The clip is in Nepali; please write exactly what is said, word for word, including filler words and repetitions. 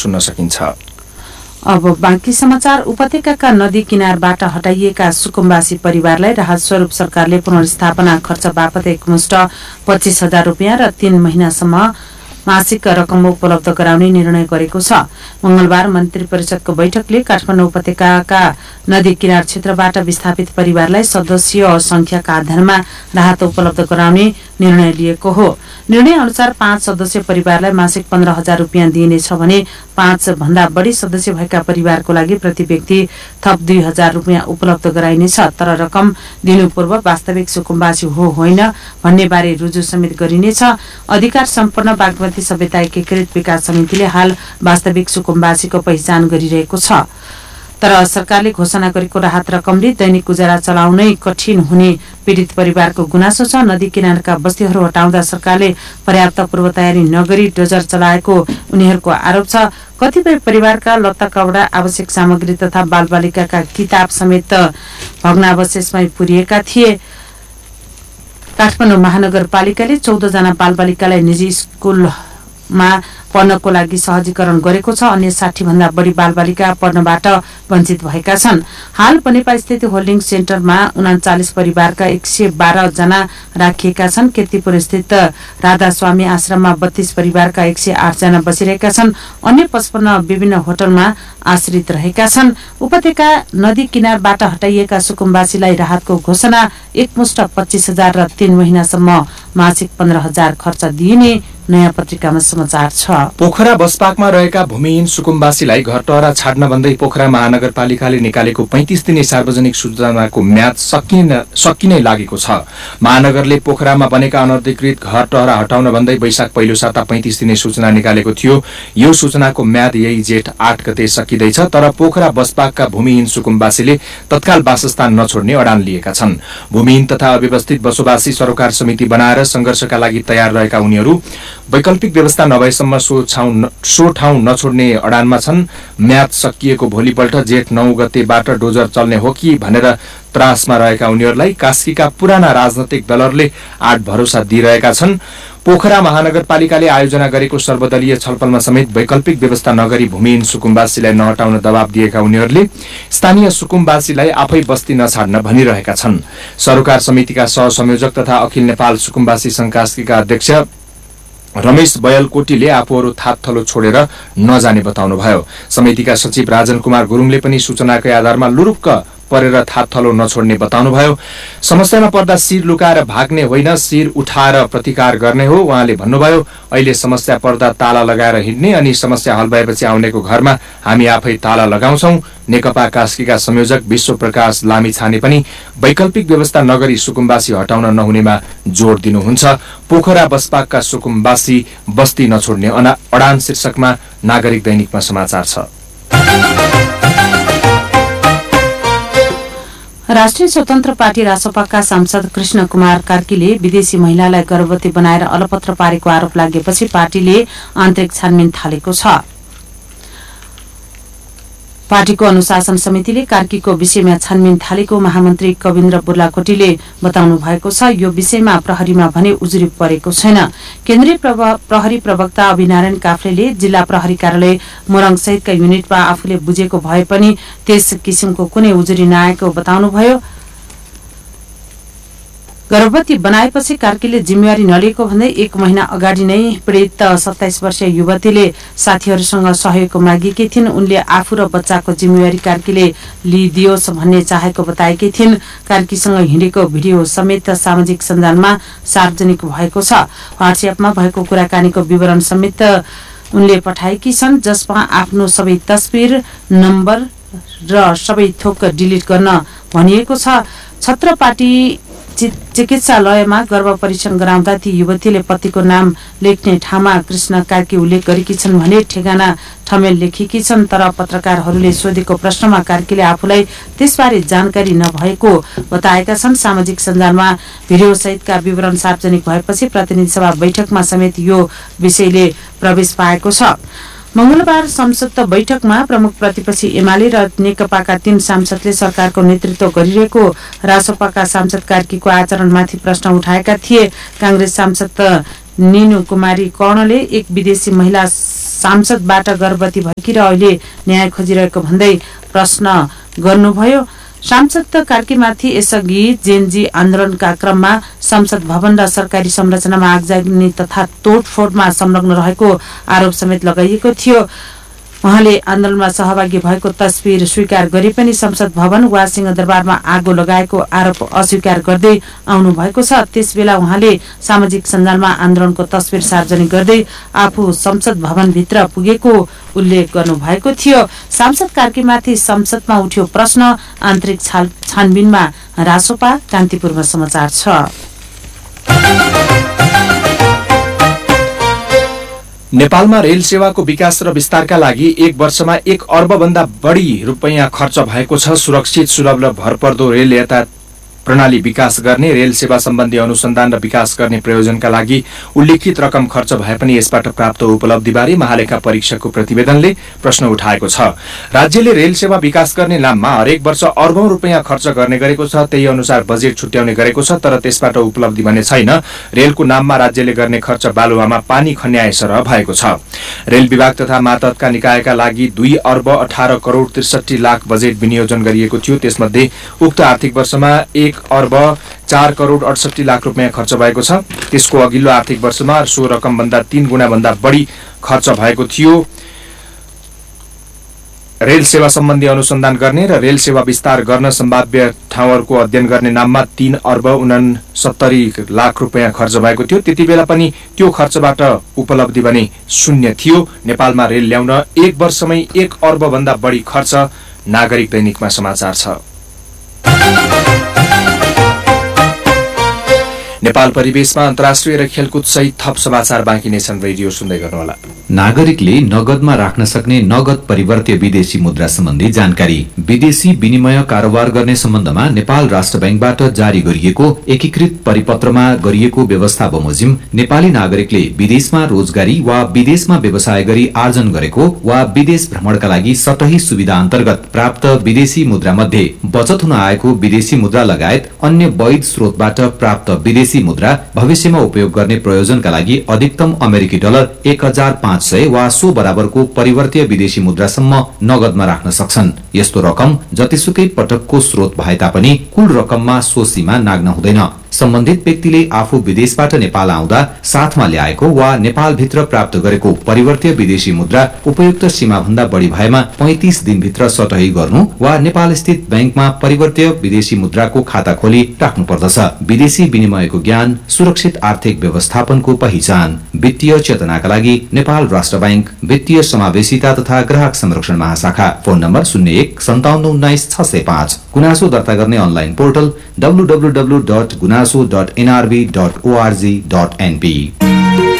सुन्न सकिन्छ। अब बाँकी समाचार। उपत्यकाका नदी किनारबाट हटाइएका सुकुम्बासी परिवारलाई राहत स्वरूप सरकारले पुनर्स्थापना खर्च बापत एकमुष्ट पच्चीस हजार रुपियाँ र तीन महिनासम्म मासिक रकम उपलब्ध गराउने निर्णय गरेको छ। मंगलबार मन्त्री परिषदको बैठकले काठमाडौँ उपत्यकाका नदी किनार क्षेत्रबाट विस्थापित परिवारलाई सदस्य संख्याका आधारमा राहत उपलब्ध गराउने निर्णय लिएको हो। निर्णय अनुसार पाँच सदस्य परिवारलाई मासिक पन्ध्र हजार रुपियाँ दिइनेछ भने पाँच भन्दा बढी सदस्य भएका परिवारको लागि प्रति व्यक्ति थप दुई हजार रुपियाँ उपलब्ध गराइनेछ। तर रकम दिनु पूर्व वास्तविक सुकुम्बासी हो होइन भन्ने बारे रुजु समेत गरिनेछ। अधिकार सम्पन्न बागमती सभ्यता एकीकृत विकास समितिले हाल वास्तविक सुकुम्बासीको पहिचान गरिरहेको छ। तर सरकारले घोषणा गरेको राहत रकमले दैनिक गुजारा चलाउनै कठिन हुने पीड़ित परिवारको गुनासो छ। नदी किनारका बस्तीहरू हटाउँदा सरकारले पर्याप्त पूर्व तयारी नगरी डोजर चलाएको उनीहरूको आरोप छ। कतिपय परिवारका लत्ता कपडा आवश्यक सामग्री तथा बालबालिकाका किताब समेत भग्नावशेषमै पुरिएका थिए। काठमाडौँ महानगरपालिकाले चौध जना बालबालिकालाई निजी स्कुलमा पढ्नको लागि सहजीकरण गरेको छ। अन्य साठी भन्दा बढी बालबालिका पढ्नबाट वञ्चित भएका छन्। हाल बनेपा स्थित होल्डिङ सेन्टरमा उनाचालिस परिवारका एक सय बाह्र जना राखिएका छन्। कीर्तिपुर स्थित राधा स्वामी आश्रममा बत्तीस परिवारका एक सय आठ जना बसिरहेका छन्। अन्य पचपन्न विभिन्न होटलमा आश्रित रहेका छन्। उपत्यका नदी किनारबाट हटाइएका सुकुम्बासीलाई राहतको घोषणा एकमुष्ट पच्चीस हजार र तीन महिनासम्म मासिक पन्ध्र हजार खर्च दिइने नयाँ पत्रिकामा समाचार छ। पोखरा बसपाकमा रहेका भूमिहीन सुकुम्बासीलाई घरटहरा छाड्न भन्दै पोखरा महानगरपालिकाले निकालेको पैंतीस दिने सार्वजनिक सूचनाको म्याद सकिन सकिनै लागेको छ। महानगरले पोखरामा बनेका अनधिकृत घरटहरा हटाउन भन्दै वैशाख पहिलो साता पैंतीस दिने सूचना निकालेको थियो। यो सूचनाको म्याद यही जेठ आठ गते सकिँदैछ। तर पोखरा बसपाकका भूमिहीन सुकुम्बासीले तत्काल वासस्थान नछोड्ने अडान लिएका छन्। भूमिहीन तथा अव्यवस्थित बसोबासी सरोकार समिति बनाएर संघर्षका लागि तयार रहेका उनीहरू वैकल्पिक व्यवस्था नभएसम्म सो सो ठाउँ नछोड्ने अडानमा छन्। म्याद सकिएको भोलिपल्ट जेठ नौ गतेबाट डोजर चल्ने हो कि भनेर त्रासमा रहेका उनीहरूलाई कास्कीका पुराना राजनैतिक दलहरूले आठ भरोसा दिइरहेका छन्। पोखरा महानगरपालिकाले आयोजना गरेको सर्वदलीय छलफलमा समेत वैकल्पिक व्यवस्था नगरी भूमिहीन सुकुम्बासीलाई नहटाउन दबाव दिएका उनीहरूले स्थानीय सुकुम्बासीलाई आफै बस्ती नछाड्न भनिरहेका छन्। सरोकार समितिका सहसंयोजक तथा अखिल नेपाल सुकुम्बासी संघ कास्कीका अध्यक्ष रमेश बयलकोटीले आफूहरू थातथलो छोडेर नजाने बताउनुभयो। समितिका सचिव राजन कुमार गुरुङले पनि सूचनाकै आधारमा लुरुक्क परेर थातथलो नछोड्ने बताउनुभयो। समस्यामा पर्दा शिर लुकाएर भाग्ने होइन, शिर उठाएर प्रतिकार गर्ने हो। उहाँले भन्नुभयो, अहिले समस्या पर्दा ताला लगाएर हिँड्ने अनि समस्या हल भएपछि आउनेको घरमा हामी आफै ताला लगाउँछौं। नेकपा कास्कीका संयोजक विश्व प्रकाश लामिछाने पनि वैकल्पिक व्यवस्था नगरी सुकुम्बासी हटाउन नहुनेमा जोड़ दिनुहुन्छ। पोखरा बसपाकका सुकुम्बासी बस्ती नछोड्ने अडान शीर्षकमा नागरिक दैनिकमा समाचार छ। राष्ट्रिय स्वतन्त्र पार्टी रासपाका सांसद कृष्ण कुमार कार्कीले विदेशी महिलालाई गर्भवती बनाएर अलपत्र पारेको आरोप लागेपछि पार्टीले आन्तरिक छानबिन थालेको छ। पार्टीको अनुशासन समितिले कार्कीको विषयमा छानबिन थालेको महामन्त्री कविन्द्र बुर्लाकोटीले बताउनु भएको छ। यो विषयमा प्रहरीमा भने उजुरी परेको छैन। केन्द्रीय प्रहरी प्रवक्ता अभिनारायण काफ्लेले जिल्ला प्रहरी कार्यालय मोरङ सहितका युनिटमा आफूले बुझेको भए पनि त्यस किसिमको कुनै उजुरी नआएको बताउनुभयो। गर्भवती बनाएपछि कार्कीले जिम्मेवारी नलिएको भन्दै एक महिना अगाडि नै पीड़ित सत्ताइस वर्षीय युवतीले साथीहरूसँग सहयोग मागेकी थिइन्। उनले आफू र बच्चाको जिम्मेवारी कार्कीले लिइदियोस् भन्ने चाहेको बताएकी थिइन्। कार्कीसँग हिँडेको भिडियो समेत सामाजिक सञ्जालमा सार्वजनिक भएको छ। व्हाट्सएपमा भएको कुराकानीको विवरण समेत उनले पठाएकी छन्, जसमा आफ्नो सबै तस्बिर, नम्बर र सबै थोक डिलिट गर्न भनिएको छ। छत्रपाटी चिकित्सालयमा गर्भ परीक्षण गराउँदा ती युवतीले पतिको नाम लेख्ने ठाउँमा कृष्ण कार्की उल्लेख गरेकी छन् भने ठेगाना ठमेल लेखेकी छन्। तर पत्रकारहरूले सोधेको प्रश्नमा कार्कीले आफूलाई त्यसबारे जानकारी नभएको बताएका छन्। सामाजिक सञ्जालमा भिडियो सहितका विवरण सार्वजनिक भएपछि प्रतिनिधि सभा बैठकमा समेत यो विषयले प्रवेश पाएको छ। मंगलबार संसद बैठकमा प्रमुख प्रतिपक्षी एमाले र नेकपाका तीन सांसदले सरकारको नेतृत्व गरिरहेको रासपाका सांसद कार्कीको आचरणमाथि प्रश्न उठाएका थिए। कांग्रेस सांसद निनु कुमारी कर्णले एक विदेशी महिला सांसदबाट गर्भवती भएकी र अहिले न्याय खोजिरहेको भन्दै प्रश्न गर्नुभयो। सांसद कार्कीमाथि यसअघि जेनजी आन्दोलनका क्रममा संसद भवन र सरकारी संरचनामा आगजनी तथा तोडफोडमा संलग्न रहेको आरोप समेत लगाइएको थियो। उहाँले आन्दोलनमा सहभागी भएको तस्बिर स्वीकार गरे पनि संसद भवन वा सिंहदरबारमा आगो लगाएको आरोप अस्वीकार गर्दै आउनु भएको छ। त्यसबेला उहाँले सामाजिक सञ्जालमा आन्दोलनको तस्बिर सार्वजनिक गर्दै आफू संसद भवनभित्र पुगेको उल्लेख गर्नु भएको थियो। सांसद कार्कीमाथि संसदमा उठ्यो प्रश्न, आन्तरिक छानबिनमा रासोपा। कान्तिपुरमा समाचार छ। नेपालमा रेल सेवाको विकास र विस्तारका लागि एक वर्षमा एक अर्ब भन्दा बढी रुपैयाँ खर्च भएको छ। सुरक्षित, सुलभ र भरपर्दो रेल यातायात प्रणाली विकास गर्ने, रेल सेवा सम्बन्धी अनुसन्धान र विकास गर्ने प्रयोजनका लागि उल्लिखित रकम खर्च भए पनि यसबाट प्राप्त उपलब्धिबारे महालेखा परीक्षकको प्रतिवेदनले प्रश्न उठाएको छ। राज्यले रेल सेवा विकास गर्ने नाममा हरेक वर्ष अर्बौं रुपैयाँ खर्च गर्ने गरेको छ। त्यही अनुसार बजेट छुट्याउने गरेको छ, तर त्यसबाट उपलब्धि भने छैन। रेलको नाममा राज्यले गर्ने खर्च बालुवामा पानी खन्याए सरह भएको छ। रेल विभाग तथा मातहतका निकायका लागि दुई अर्ब अठार करोड़ त्रिसठी लाख बजेट विनियोजन गरिएको थियो। त्यसमध्ये उक्त आर्थिक वर्षमा एक अर्ब चार करोड़ अडसठी लाख रुपियाँ खर्च भएको छ। त्यसको अघिल्लो आर्थिक वर्षमा सो रकम भन्दा तीन गुणा भन्दा बढी खर्च भएको थियो। रेल सेवा सम्बन्धी अनुसन्धान गर्ने र रेल सेवा विस्तार गर्न सम्भाव्य ठाउँहरूको अध्ययन गर्ने नाममा तीन अर्ब उनसत्तरी लाख रुपियाँ खर्च भएको थियो। त्यति बेला पनि त्यो खर्चबाट उपलब्धि भने शून्य थियो। नेपालमा रेल ल्याउन एक वर्षमै एक अर्ब भन्दा बढी खर्च। नागरिक दैनिकमा समाचार छ। नेपाल परिवेशमा अन्तर्राष्ट्रिय र खेलकुद सहित थप समाचार बाँकी नै छन्। रेडियो सुन्दै गर्नुहोला। नागरिकले नगदमा राख्न सक्ने नगद परिवर्त्य विदेशी मुद्रा सम्बन्धी जानकारी। विदेशी विनिमय कारोबार गर्ने सम्बन्धमा नेपाल राष्ट्र बैंकबाट जारी गरिएको एकीकृत परिपत्रमा गरिएको व्यवस्था बमोजिम नेपाली नागरिकले विदेशमा रोजगारी वा विदेशमा व्यवसाय गरी आर्जन गरेको वा विदेश भ्रमणका लागि सतही सुविधा अन्तर्गत प्राप्त विदेशी मुद्रा मध्ये बचत हुन आएको विदेशी मुद्रा लगायत अन्य वैध स्रोतबाट प्राप्त विदेशी मुद्रा भविष्यमा उपयोग गर्ने प्रयोजनका लागि अधिकतम अमेरिकी डलर एक हजार पाँच सय वा सो बराबरको परिवर्त्य विदेशी मुद्रासम्म नगदमा राख्न सक्छन्। यस्तो रकम जतिसुकै पटकको स्रोत भए तापनि कुल रकममा सो सीमा नाग्न हुँदैन। सम्बन्धित व्यक्तिले आफू विदेशबाट नेपाल आउँदा साथमा ल्याएको वा नेपालभित्र प्राप्त गरेको परिवर्त्य विदेशी मुद्रा उपयुक्त सीमा भन्दा बढी भएमा पैंतीस दिनभित्र सटही गर्नु वा नेपाल स्थित बैंकमा परिवर्त्य विदेशी मुद्राको खाता खोली राख्नु पर्दछ। विदेशी विनिमयको ज्ञान, सुरक्षित आर्थिक व्यवस्थापनको पहिचान। वित्तीय चेतनाका लागि नेपाल राष्ट्र बैंक, वित्तीय समावेशिता तथा ग्राहक संरक्षण महाशाखा। फोन नम्बर शून्य एक सन्ताउन्न उन्नाइस छ सय पाँच। गुनासो दर्ता गर्ने online portal W W W dot गुनासो dot NRB dot ORG dot NP.